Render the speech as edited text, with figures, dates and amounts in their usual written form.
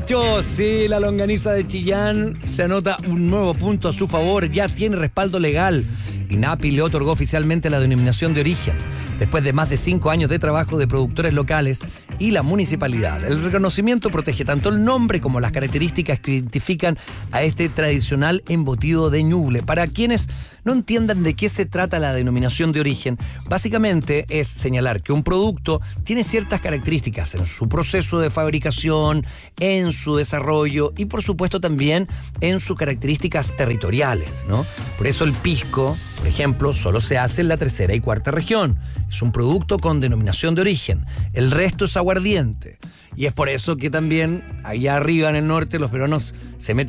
muchachos. Sí, la longaniza de Chillán se anota un nuevo punto a su favor. Ya tiene respaldo legal. INAPI le otorgó oficialmente la denominación de origen, después de más de 5 años de trabajo de productores locales y la municipalidad. El reconocimiento protege tanto el nombre como las características que identifican a este tradicional embutido de Ñuble. Para quienes no entiendan de qué se trata la denominación de origen, básicamente es señalar que un producto tiene ciertas características en su proceso de fabricación, en su desarrollo y por supuesto también en sus características territoriales, ¿no? Por eso el pisco, por ejemplo, solo se hace en la tercera y cuarta región. Es un producto con denominación de origen. El resto es aguardiente. Y es por eso que también allá arriba en el norte los peruanos se meten